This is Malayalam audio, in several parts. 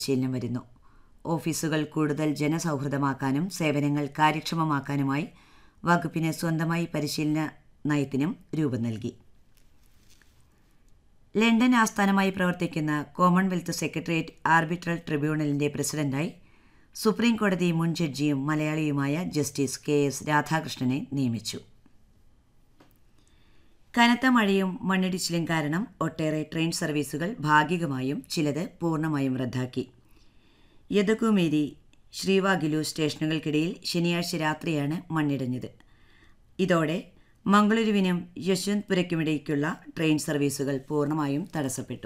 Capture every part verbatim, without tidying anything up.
പരിശീലനം വരുന്നു. ഓഫീസുകൾ കൂടുതൽ ജനസൗഹൃദമാക്കാനും സേവനങ്ങൾ കാര്യക്ഷമമാക്കാനുമായി വകുപ്പിന് സ്വന്തമായി പരിശീലന നയത്തിനും രൂപം നൽകി. ലണ്ടൻ ആസ്ഥാനമായി പ്രവർത്തിക്കുന്ന കോമൺവെൽത്ത് സെക്രട്ടേറിയറ്റ് ആർബിട്രൽ ട്രിബ്യൂണലിന്റെ പ്രസിഡന്റായി സുപ്രീം കോടതി മുൻ ജഡ്ജിയും മലയാളിയുമായ ജസ്റ്റിസ് കെ എസ് രാധാകൃഷ്ണനെ നിയമിച്ചു. കനത്ത മഴയും മണ്ണിടിച്ചിലും കാരണം ഒട്ടേറെ ട്രെയിൻ സർവീസുകൾ ഭാഗികമായും ചിലത് പൂർണ്ണമായും റദ്ദാക്കി. യദകുമേരി ശ്രീവാഗിലു സ്റ്റേഷനുകൾക്കിടയിൽ ശനിയാഴ്ച രാത്രിയാണ് മണ്ണിടിഞ്ഞത്. ഇതോടെ മംഗളൂരുവിനും യശ്വന്ത്പുരയ്ക്കുമിടയ്ക്കുള്ള ട്രെയിൻ സർവീസുകൾ പൂർണ്ണമായും തടസ്സപ്പെട്ടു.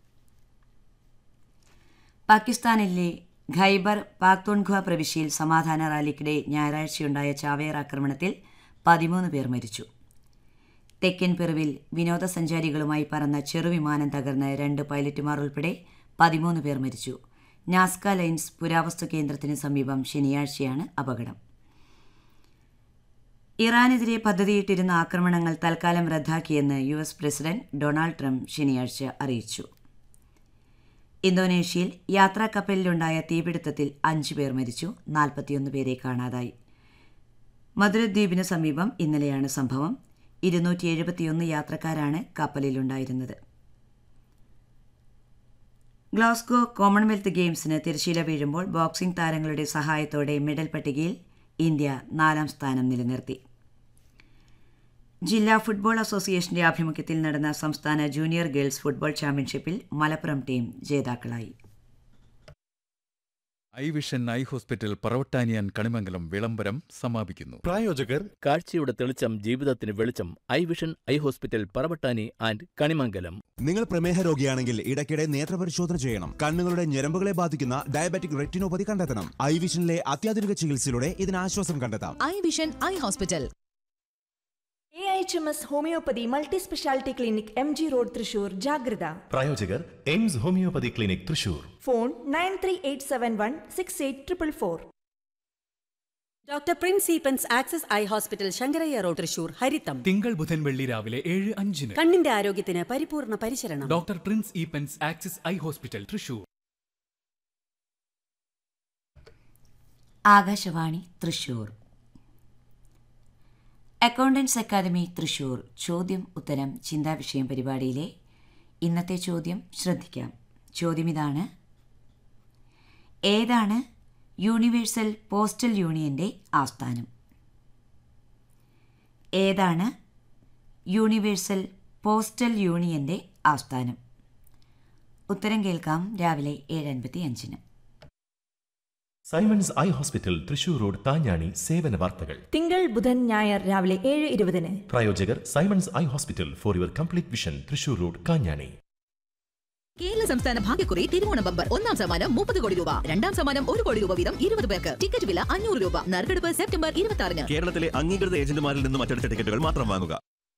പാകിസ്ഥാനിലെ ഖൈബർ പാക്തൂൺഖ്വ പ്രവിശ്യയിൽ സമാധാന റാലിക്കിടെ ഞായറാഴ്ചയുണ്ടായ ചാവേർ ആക്രമണത്തിൽ പതിമൂന്ന് പേർ മരിച്ചു. തെക്കൻ പെറുവിൽ വിനോദസഞ്ചാരികളുമായി പറന്ന ചെറുവിമാനം തകർന്ന് രണ്ട് പൈലറ്റുമാർ ഉൾപ്പെടെ പതിമൂന്ന് പേർ മരിച്ചു. നാസ്ക ലൈൻസ് പുരാവസ്തു കേന്ദ്രത്തിന് സമീപം ശനിയാഴ്ചയാണ് അപകടം. ഇറാനെതിരെ പദ്ധതിയിട്ടിരുന്ന ആക്രമണങ്ങൾ തൽക്കാലം റദ്ദാക്കിയെന്ന് U S president Donald Trump ശനിയാഴ്ച അറിയിച്ചു. ഇന്തോനേഷ്യയിൽ യാത്രാ കപ്പലിലുണ്ടായ തീപിടുത്തത്തിൽ അഞ്ച് പേർ മരിച്ചു, നാൽപ്പത്തിയൊന്ന് പേരെ കാണാതായി. മധുരദ്വീപിന് സമീപം ഇന്നലെയാണ് സംഭവം. ഇരുന്നൂറ്റി എഴുപത്തിയൊന്ന് യാത്രക്കാരാണ് കപ്പലിലുണ്ടായിരുന്നത്. ഗ്ലാസ്ഗോ കോമൺവെൽത്ത് ഗെയിംസിന് തിരശ്ശീല വീഴുമ്പോൾ ബോക്സിംഗ് താരങ്ങളുടെ സഹായത്തോടെ മെഡൽ പട്ടികയിൽ ഇന്ത്യ നാലാം സ്ഥാനം നിലനിർത്തി. ജില്ലാ ഫുട്ബോൾ അസോസിയേഷന്റെ ആഭിമുഖ്യത്തിൽ നടന്ന സംസ്ഥാന ജൂനിയർ ഗേൾസ് ഫുട്ബോൾ ചാമ്പ്യൻഷിപ്പിൽ മലപ്പുറം ടീം ജേതാക്കളായി. I vision eye hospital പറവട്ടാനിയാൻ Kanimangalam വിളംബരം സമാപിക്കുന്നു. പ്രായോജകർ കാഴ്ചയുടെ തെളിച്ചം ജീവിതത്തിന് വെളിച്ചം. I vision eye hospital Paravattani and Kanimangalam. നിങ്ങൾ പ്രമേഹ രോഗിയാണെങ്കിൽ ഇടയ്ക്കിടെ നേത്രപരിശോധന ചെയ്യണം. കണ്ണുകളുടെ ഞരമ്പുകളെ ബാധിക്കുന്ന ഡയബറ്റിക് റെറ്റിനോപ്പതി കണ്ടെത്തണം. ഐ വിഷനിലെ അത്യാധുനിക ചികിത്സയിലൂടെ ഇതിന് ആശ്വാസം കണ്ടെത്താം. I vision eye hospital. A H M S homeopathy multi speciality clinic M G road Thrissur. ജാഗ്രത. പ്രായോജകർ AIIMS homeopathy clinic Thrissur. Phone nine three eight seven one six eight triple four. Doctor Prince Eappen's access eye hospital Sankaraiah road Thrissur. ഹരിതം. തിങ്കൾ ബുധൻ വെള്ളി രാവിലെ ഏഴ് അഞ്ചിന്. കണ്ണിന്റെ ആരോഗ്യത്തിന് പരിപൂർണ പരിചരണം. Doctor Prince Eappen's access eye hospital Thrissur. Akashvani Thrissur. Accountants academy Thrissur ചോദ്യം ഉത്തരം ചിന്താവിഷയം പരിപാടിയിലെ ഇന്നത്തെ ചോദ്യം ശ്രദ്ധിക്കാം. ചോദ്യം ഇതാണ്: ഏതാണ് യൂണിവേഴ്സൽ പോസ്റ്റൽ യൂണിയന്റെ ആസ്ഥാനം? ഏതാണ് യൂണിവേഴ്സൽ പോസ്റ്റൽ യൂണിയന്റെ ആസ്ഥാനം? ഉത്തരം കേൾക്കാം രാവിലെ ഏഴ് അൻപത്തി അഞ്ചിന്. Symons eye hospital Thrissur road താഞ്ഞാണി സേവന വാർത്തകൾ. തിങ്കൾ ബുധൻ ഞായർ രാവിലെ ഏഴ് ഇരുപതിന്. പ്രായോജകർ Symons eye hospital for your complete vision Thrissur road Kanjani. Kerala സംസ്ഥാന ഭാഗ്യക്കുറി തിരുവോണ ബമ്പർ. ഒന്നാം സമ്മാനം മുപ്പത് കോടി രൂപ, രണ്ടാം സമ്മാനം ഒരു കോടി രൂപ വീതം ഇരുപത് പേർക്ക്. ടിക്കറ്റ് വില അഞ്ഞൂറ് രൂപ. നറുക്കെടുപ്പ് സെപ്റ്റംബർ ഇരുപത്തി ആറിന്. കേരളത്തിലെ അംഗീകൃത ഏജന്റുമാരിൽ നിന്നും മറ്റെടുത്ത ടിക്കറ്റുകൾ മാത്രം വാങ്ങുക.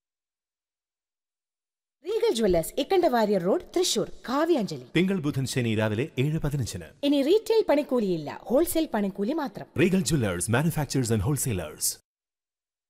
Regal Jewellers Ikkanda Warrier road Thrissur. Kavyanjali. തിങ്കൾ ബുധൻ ശനി രാവിലെ ഏഴ് പതിനഞ്ചിന്. ഇനി റീറ്റെയിൽ പണിക്കൂലിയില്ല, ഹോൾസെയിൽ പണിക്കൂലി മാത്രം. Regal Jewellers manufacturers and wholesalers.